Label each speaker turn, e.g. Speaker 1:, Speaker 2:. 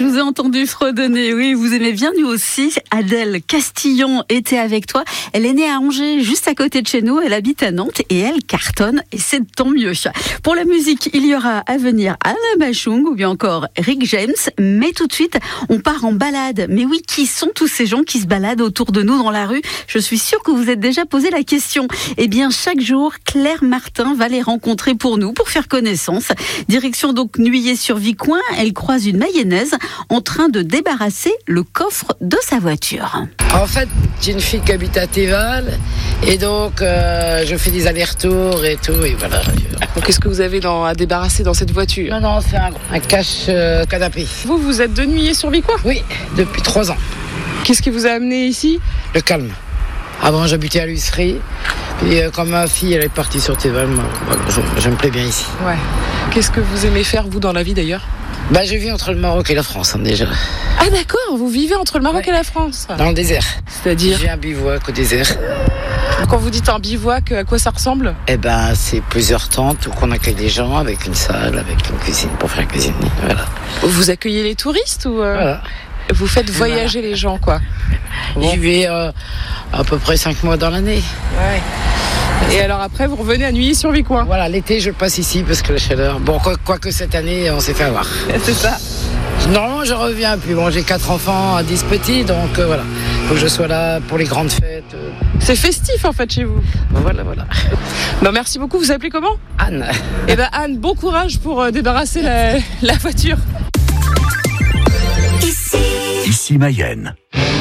Speaker 1: Je vous ai entendu fredonner, oui, vous aimez bien nous aussi. Adèle Castillon était avec toi. Elle est née à Angers, juste à côté de chez nous. Elle habite à Nantes et elle cartonne et c'est tant mieux. Pour la musique, il y aura à venir Anna Bachung ou bien encore Rick James. Mais tout de suite, on part en balade. Mais oui, qui sont tous ces gens qui se baladent autour de nous dans la rue? Je suis sûre que vous êtes déjà posé la question. Eh bien, chaque jour, Claire Martin va les rencontrer pour nous, pour faire connaissance. Direction donc Nuillé-sur-Vicoin. Elle croise une mayonnaise en train de débarrasser le coffre de sa voiture.
Speaker 2: En fait, j'ai une fille qui habite à Théval et donc je fais des allers-retours et tout et voilà.
Speaker 3: Donc, qu'est-ce que vous avez à débarrasser dans cette voiture?
Speaker 2: Non, c'est un cache-canapé.
Speaker 3: Vous êtes de Nuillé-sur-Vicoin?
Speaker 2: Oui, depuis 3 ans.
Speaker 3: Qu'est-ce qui vous a amené ici?
Speaker 2: Le calme. Avant, j'habitais à l'Huisserie. Et comme ma fille, elle est partie sur Théval, je me plais bien ici.
Speaker 3: Ouais. Qu'est-ce que vous aimez faire, vous, dans la vie, d'ailleurs?
Speaker 2: Je vis entre le Maroc et la France, déjà.
Speaker 3: Ah, d'accord, vous vivez entre le Maroc et la France?
Speaker 2: Dans le désert.
Speaker 3: C'est-à-dire?
Speaker 2: J'ai un bivouac au désert.
Speaker 3: Quand vous dites un bivouac, à quoi ça ressemble?
Speaker 2: C'est plusieurs tentes où on accueille des gens avec une salle, avec une cuisine pour faire cuisiner. Voilà.
Speaker 3: Vous accueillez les touristes ou
Speaker 2: Voilà.
Speaker 3: Vous faites voyager les gens, quoi?
Speaker 2: J'y vais à peu près 5 mois dans l'année.
Speaker 3: Ouais. Et alors après, vous revenez à Nuillé-sur-Vicoin?
Speaker 2: Voilà, l'été, je passe ici parce que la chaleur... Bon, quoique cette année, on s'est fait avoir.
Speaker 3: C'est ça.
Speaker 2: Normalement, je reviens. Puis bon, j'ai 4 enfants, 10 petits, donc voilà. Il faut que je sois là pour les grandes fêtes.
Speaker 3: C'est festif, en fait, chez vous.
Speaker 2: Voilà.
Speaker 3: Merci beaucoup. Vous appelez comment?
Speaker 2: Anne.
Speaker 3: Anne, bon courage pour débarrasser la voiture.
Speaker 4: Ici Mayenne.